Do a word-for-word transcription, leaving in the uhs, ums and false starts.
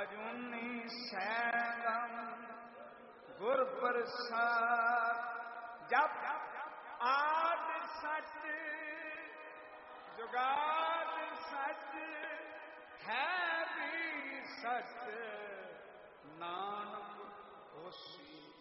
ਅਜੂਨੀ ਸੈਭੰ ਗੁਰ ਪ੍ਰਸਾਦ। ਜਪ ਆਦ ਸਚ ਜੁਗਾਦ ਸਚ ਹੈ ਵੀ ਸਚ, ਨਾਨਕ ਹੋਸੀ